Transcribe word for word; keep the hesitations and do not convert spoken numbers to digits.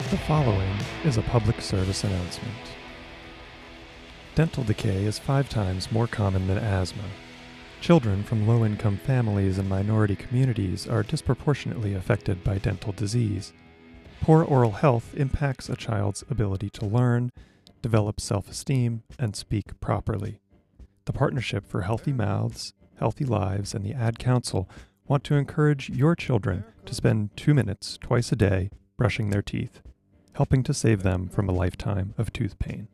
The following is a public service announcement. Dental decay is five times more common than asthma. Children from low-income families and minority communities are disproportionately affected by dental disease. Poor oral health impacts a child's ability to learn, develop self-esteem, and speak properly. The Partnership for Healthy Mouths, Healthy Lives, and the Ad Council want to encourage your children to spend two minutes twice a day brushing their teeth, helping to save them from a lifetime of tooth pain.